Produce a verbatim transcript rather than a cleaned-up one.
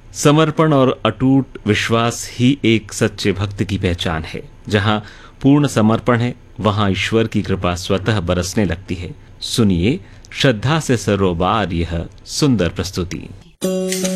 समर्पण और अटूट विश्वास ही एक सच्चे भक्त की पहचान है। जहां पूर्ण समर्पण है वहां ईश्वर की कृपा स्वतः बरसने लगती है। सुनिए श्रद्धा से सरोबार यह सुंदर प्रस्तुति।